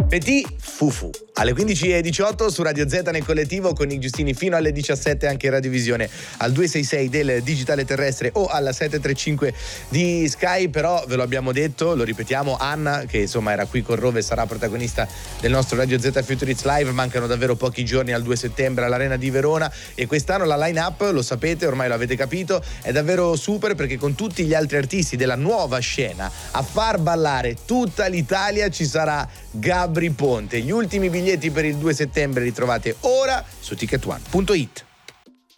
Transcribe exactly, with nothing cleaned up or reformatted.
Petit Fufu alle quindici e diciotto su Radio Z nel collettivo con i Giustini fino alle diciassette anche in radiovisione al duecentosessantasei del digitale terrestre o alla settecentotrentacinque di Sky. Però ve lo abbiamo detto, lo ripetiamo, Anna che insomma era qui con Rove sarà protagonista del nostro Radio Z Future Hits Live. Mancano davvero pochi giorni al due settembre all'Arena di Verona e quest'anno la line up, lo sapete, ormai lo avete capito, è davvero super perché con tutti gli altri artisti della nuova scena a far ballare tutta l'Italia ci sarà Gabry Ponte. Gli ultimi biglietti per il due settembre li trovate ora su ticket one punto it.